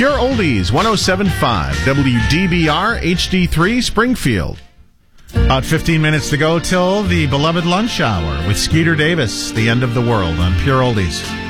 Pure Oldies, 107.5 WDBR HD3 Springfield. About 15 minutes to go till the beloved lunch hour with Skeeter Davis, The End of the World on Pure Oldies.